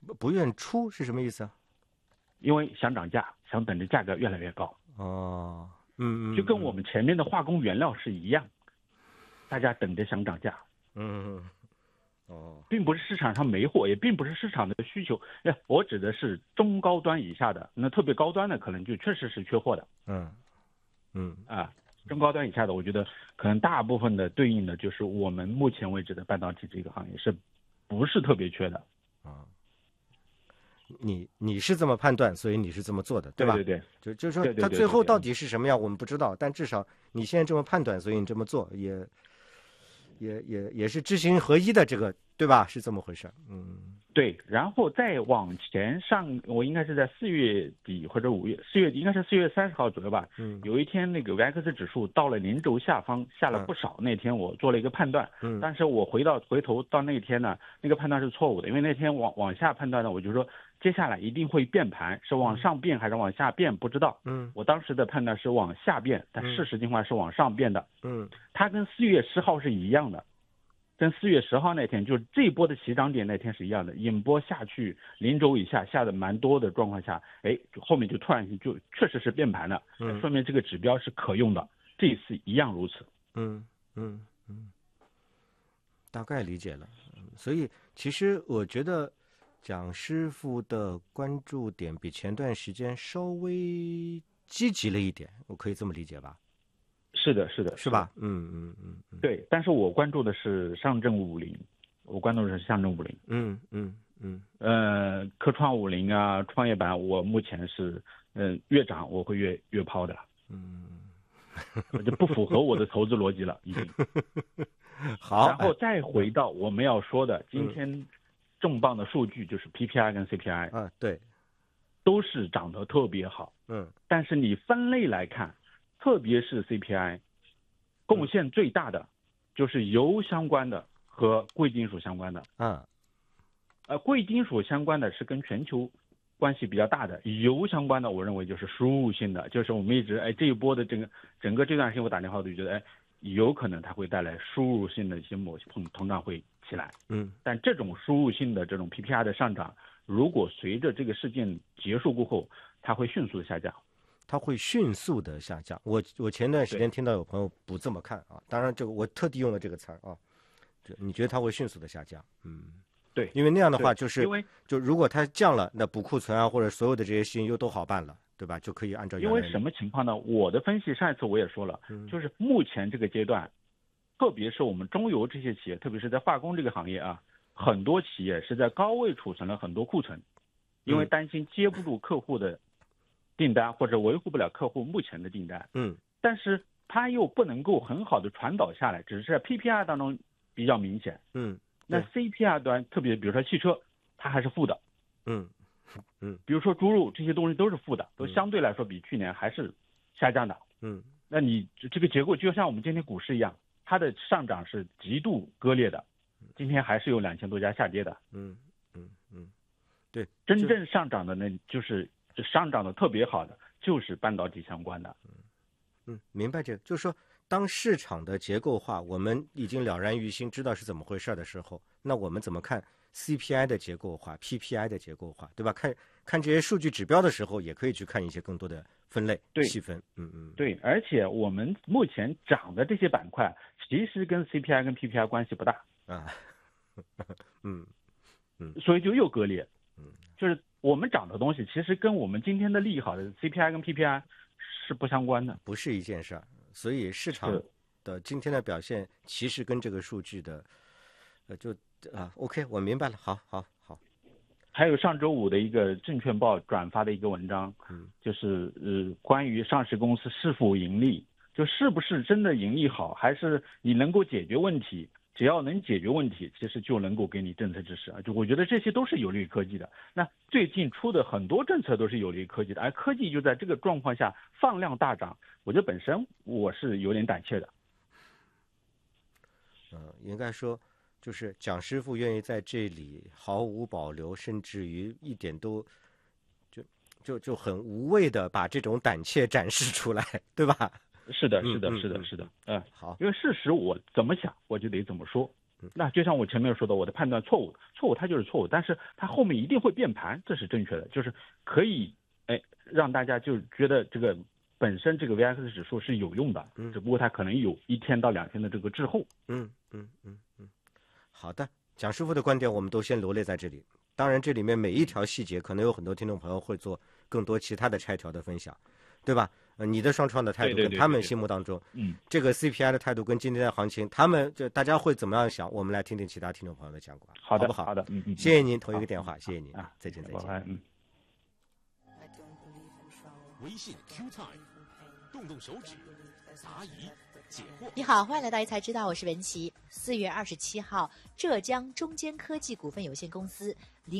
不愿出是什么意思啊？ 因为想涨价，想等着价格越来越高。 哦， 就跟我们前面的化工原料是一样，大家等着想涨价。并不是市场上没货，也并不是市场的需求。我指的是中高端以下的，那特别高端的可能就确实是缺货的。中高端以下的，我觉得可能大部分的对应的就是我们目前为止的半导体这个行业是不是特别缺的啊？ 你是这么判断，所以你是这么做的，对吧？ 对， 就是说它最后到底是什么样，我们不知道，但至少你现在这么判断，所以你这么做也是知行合一的，这个对吧？是这么回事。 对，然后再往前上，我应该是在4月底或者5月，4月底应该是4月30号左右吧。有一天那个 VIX 指数到了零轴下方，下了不少。那天我做了一个判断，但是我回头到那天呢，那个判断是错误的，因为那天往下判断呢，我就说接下来一定会变盘，是往上变还是往下变不知道。我当时的判断是往下变，但事实情况是往上变的。它跟4月10号是一样的。跟4月10号那天，就是这一波的起涨点那天是一样的，引波下去零轴以下下的蛮多的状况下，后面就突然就确实是变盘了，说明这个指标是可用的，这一次一样如此。 大概理解了。所以其实我觉得蒋师傅的关注点比前段时间稍微积极了一点，我可以这么理解吧？ 是的， 是吧？ 对，但是我关注的是上证50，我关注的是上证50。科创50啊，创业板，我目前是越涨我会越抛的。就不符合我的投资逻辑了，已经。 好， 然后再回到我们要说的今天重磅的数据，就是 PPI 跟 CPI。 对， 都是涨得特别好。但是你分类来看，特别是 CPI， 贡献最大的就是油相关的和贵金属相关的。贵金属相关的是跟全球关系比较大的，油相关的我认为就是输入性的，就是我们一直这一波的整个这段时间我打电话都觉得有可能它会带来输入性的一些某些通胀会起来。但这种输入性的这种 PPI 的上涨，如果随着这个事件结束过后，它会迅速的下降。我前段时间听到有朋友不这么看啊，当然这个我特地用了这个词啊， 你觉得它会迅速的下降？ 对， 因为那样的话就如果它降了，那补库存啊或者所有的这些事情又都好办了，对吧？就可以按照原来。 因为什么情况呢？我的分析上一次我也说了，就是目前这个阶段，特别是我们中游这些企业，特别是在化工这个行业啊，很多企业是在高位储存了很多库存，因为担心接不住客户的订单或者维护不了客户目前的订单。但是它又不能够很好的传导下来，只是在 PPI 当中比较明显。那 CPI 端，特别比如说汽车，它还是负的。比如说猪肉这些东西都是负的，都相对来说比去年还是下降的。那你这个结构就像我们今天股市一样，它的上涨是极度割裂的，今天还是有2000多家下跌的。 对， 真正上涨的呢，就是上涨的特别好的，就是半导体相关的。 明白这个，就是说，当市场的结构化我们已经了然于心，知道是怎么回事的时候，那我们怎么看 CPI 的结构化、PPI 的结构化，对吧？看这些数据指标的时候，也可以去看一些更多的分类细分。 对，而且我们目前涨的这些板块，其实跟 CPI 跟 PPI 关系不大所以就又割裂。就是我们涨的东西，其实跟我们今天的利益好的 CPI 跟 PPI 是不相关的， 不是一件事儿。所以市场的今天的表现，其实跟这个数据的，OK， 我明白了。好。 还有上周五的一个证券报转发的一个文章，就是关于上市公司是否盈利，就是不是真的盈利好，还是你能够解决问题。只要能解决问题，其实就能够给你政策支持啊！就我觉得这些都是有利于科技的。那最近出的很多政策都是有利于科技的，而科技就在这个状况下放量大涨，我觉得本身我是有点胆怯的。 应该说，就是蒋师傅愿意在这里毫无保留，甚至于一点都就很无畏的把这种胆怯展示出来，对吧？ 是的。好，因为事实我怎么想我就得怎么说。 那就像我前面说的，我的判断错误它就是错误，但是它后面一定会变盘，这是正确的，就是可以让大家就觉得这个本身这个 VIX 指数是有用的，只不过它可能有1天到2天的这个滞后。 好的，蒋师傅的观点我们都先罗列在这里。当然，这里面每一条细节，可能有很多听众朋友会做更多其他的拆条的分享，对吧？你的双创的态度跟他们心目当中，这个 CPI 的态度跟今天的行情，他们就大家会怎么样想？我们来听听其他听众朋友的讲法， 好不好？ 好的， 谢谢您投一个电话，谢谢您，再见。 微信 Q Time， 动动手指，答疑解惑。 你好，欢迎来到一才知道，我是文琪。4月27号，浙江中坚科技股份有限公司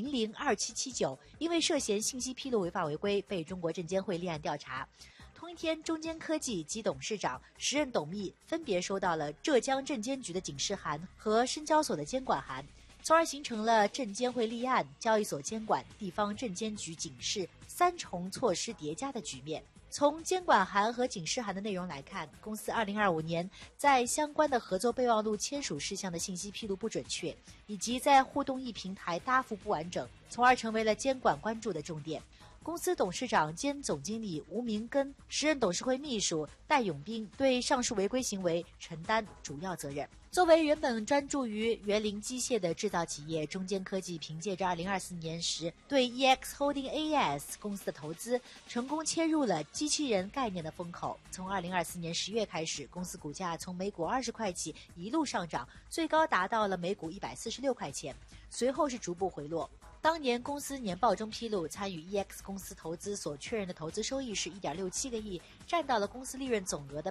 002779因为涉嫌信息披露违法违规，被中国证监会立案调查。同一天，中坚科技及董事长、时任董秘分别收到了浙江证监局的警示函和深交所的监管函，从而形成了证监会立案、交易所监管、地方证监局警示3重措施叠加的局面。从监管函和警示函的内容来看，公司2025年在相关的合作备忘录签署事项的信息披露不准确，以及在互动易平台答复不完整，从而成为了监管关注的重点。公司董事长兼总经理吴明根、时任董事会秘书戴永斌对上述违规行为承担主要责任。作为原本专注于园林机械的制造企业，中坚科技凭借着2024年时对 EX Holding AES 公司的投资，成功切入了机器人概念的风口。从2024年10月开始，公司股价从每股20块起一路上涨，最高达到了每股146块钱，随后是逐步回落。当年公司年报中披露，参与 EX 公司投资所确认的投资收益是1.67个亿，占到了公司利润总额的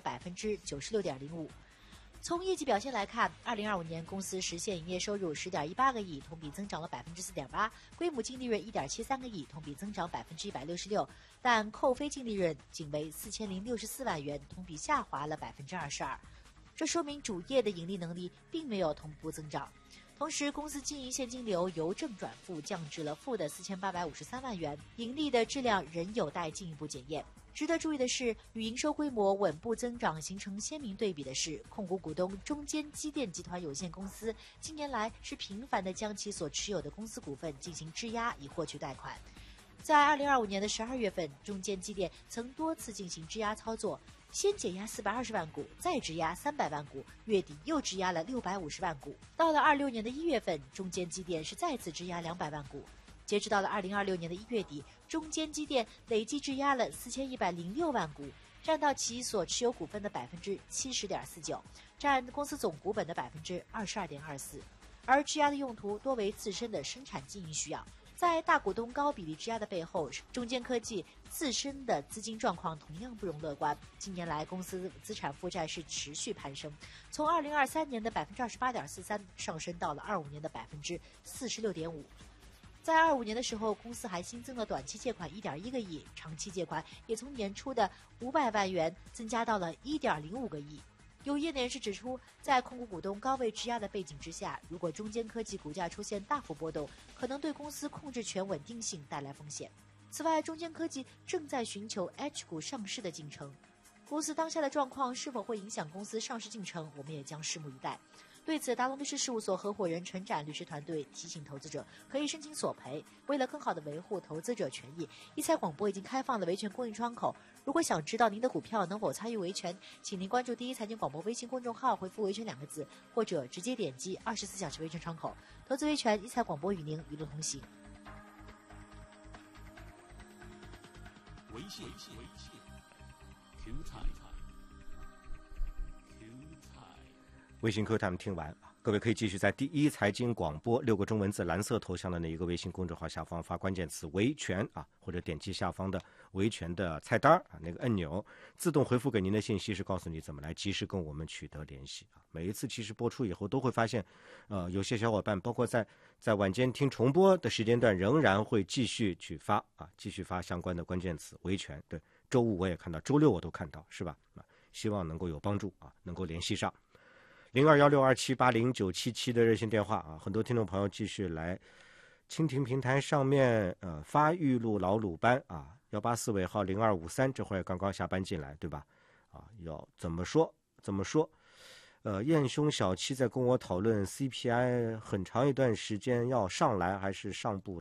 96.05%。从业绩表现来看，2025年公司实现营业收入10.18个亿，同比增长了4.8%，规模净利润1.73个亿，同比增长166%，但扣非净利润仅为4064万元，同比下滑了22%。这说明主业的盈利能力并没有同步增长。同时，公司经营现金流由正转负降至了负的4853万元，盈利的质量仍有待进一步检验。值得注意的是，与营收规模稳步增长形成鲜明对比的是，控股股东中坚机电集团有限公司近年来是频繁地将其所持有的公司股份进行质押以获取贷款。在2025年的12月份，中坚机电曾多次进行质押操作，先减压420万股，再质押300万股，月底又质押了650万股。到了26年的1月份，中坚机电是再次质押200万股。截止到了2026年的1月底，中坚机电累计质押了4106万股，占到其所持有股份的70.49%，占公司总股本的22.24%。而质押的用途多为自身的生产经营需要。在大股东高比例质押的背后，中坚科技自身的资金状况同样不容乐观。近年来，公司资产负债是持续攀升，从2023年的28.43%上升到了25年的46.5%。在25年的时候，公司还新增了短期借款1.1个亿，长期借款也从年初的500万元增加到了1.05个亿。有业内人士指出，在控股股东高位质押的背景之下，如果中坚科技股价出现大幅波动，可能对公司控制权稳定性带来风险。此外，中坚科技正在寻求 H 股上市的进程，公司当下的状况是否会影响公司上市进程，我们也将拭目以待。对此，达龙律师事务所合伙人陈展律师团队提醒投资者可以申请索赔。为了更好地维护投资者权益，一财广播已经开放了维权公益窗口。如果想知道您的股票能否参与维权，请您关注第一财经广播微信公众号，回复维权2个字，或者直接点击24小时维权窗口。投资维权，一财广播与您一路同行。 微信 Q Time。 微信 Q Time 听完，各位可以继续在第一财经广播6个中文字蓝色头像的那一个微信公众号下方发关键词维权或者点击下方的维权的菜单那个按钮，自动回复给您的信息是告诉你怎么来及时跟我们取得联系每一次其实播出以后都会发现有些小伙伴包括在晚间听重播的时间段仍然会继续去发继续发相关的关键词维权。对，周五我也看到，周六我都看到，是吧希望能够有帮助能够联系上0216278097的热线电话很多听众朋友继续来蜻蜓平台上面发玉露老鲁班184尾号0253，这会儿刚刚下班进来，对吧要怎么说燕兄小七在跟我讨论 CPI 很长一段时间要上来还是上不